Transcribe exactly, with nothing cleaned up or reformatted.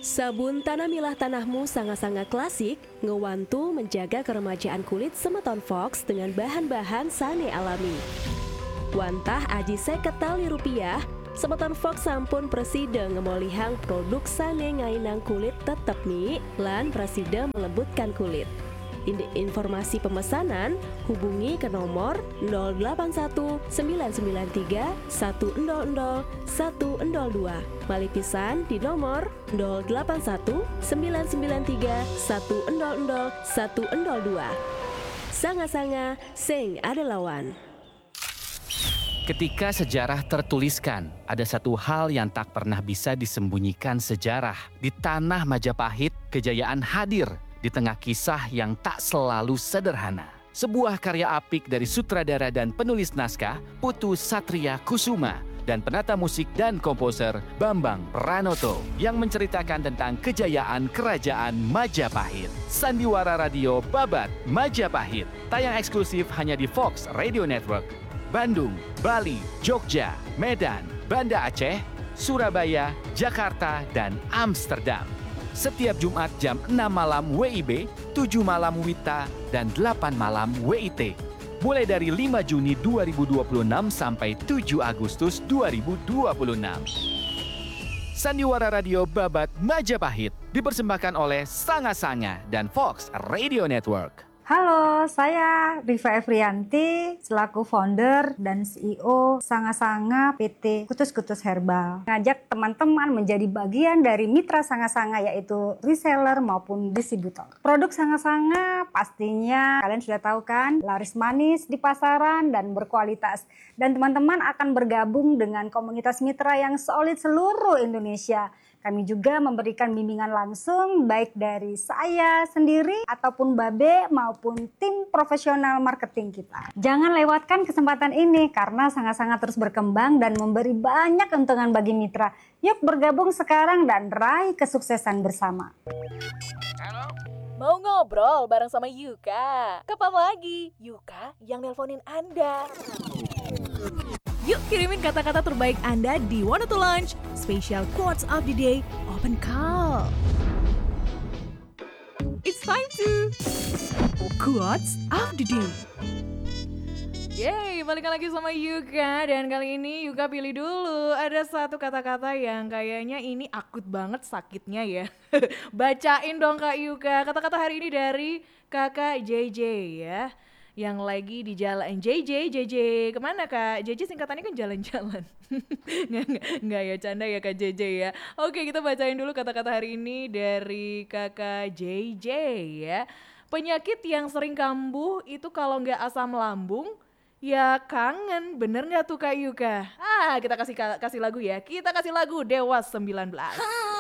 Sabun tanah milah tanahmu sangat-sangat klasik, ngewantu menjaga keremajaan kulit semeton Fox dengan bahan-bahan sane alami. Wantah aji seket tali rupiah, semeton Fox sampun preside ngemolihang produk sane ngainang kulit tetep nih, lan preside melembutkan kulit. Ini informasi pemesanan, hubungi ke nomor nol delapan satu sembilan sembilan tiga satu nol nol satu nol dua. Malipisan di nomor nol delapan satu sembilan sembilan tiga satu nol nol satu nol dua. Sanga-sanga, sing ada lawan. Ketika sejarah tertuliskan, ada satu hal yang tak pernah bisa disembunyikan sejarah. Di tanah Majapahit, kejayaan hadir di tengah kisah yang tak selalu sederhana. Sebuah karya apik dari sutradara dan penulis naskah Putu Satria Kusuma dan penata musik dan komposer Bambang Pranoto yang menceritakan tentang kejayaan kerajaan Majapahit. Sandiwara Radio Babat Majapahit, tayang eksklusif hanya di Fox Radio Network. Bandung, Bali, Jogja, Medan, Banda Aceh, Surabaya, Jakarta, dan Amsterdam. Setiap Jumat jam enam malam W I B, tujuh malam W I T A, dan delapan malam W I T. Mulai dari lima Juni dua ribu dua puluh enam sampai tujuh Agustus dua ribu dua puluh enam. Sandiwara Radio Babat Majapahit dipersembahkan oleh Sanga-Sanga dan Fox Radio Network. Halo, saya Riva Efrianti, selaku founder dan C E O Sanga-Sanga P T Kutus-Kutus Herbal. Ngajak teman-teman menjadi bagian dari mitra Sanga-Sanga, yaitu reseller maupun distributor. Produk Sanga-Sanga pastinya kalian sudah tahu kan, laris manis di pasaran dan berkualitas. Dan teman-teman akan bergabung dengan komunitas mitra yang solid seluruh Indonesia. Kami juga memberikan bimbingan langsung baik dari saya sendiri ataupun Babe maupun tim profesional marketing kita. Jangan lewatkan kesempatan ini karena sangat-sangat terus berkembang dan memberi banyak keuntungan bagi mitra. Yuk bergabung sekarang dan raih kesuksesan bersama. Halo? Mau ngobrol bareng sama Yuka? Kapan lagi? Yuka yang nelponin Anda. Yuk kirimin kata-kata terbaik Anda di Wanna to Launch Special Quotes of the Day Open Call. It's time to Quotes of the Day. Yeay, balik lagi sama Yuka. Dan kali ini Yuka pilih dulu. Ada satu kata-kata yang kayaknya ini akut banget sakitnya ya. Bacain dong Kak Yuka. Kata-kata hari ini dari Kakak J J ya, yang lagi di jalan. J J, J J kemana Kak? J J singkatannya kan jalan-jalan. nggak, nggak, nggak ya, canda ya Kak J J ya. Oke, kita bacain dulu kata-kata hari ini dari Kakak J J ya. Penyakit yang sering kambuh itu kalau nggak asam lambung, ya kangen. Bener nggak tuh Kak Yuka? Ah, kita kasih kasih lagu ya. Kita kasih lagu Dewa sembilan belas.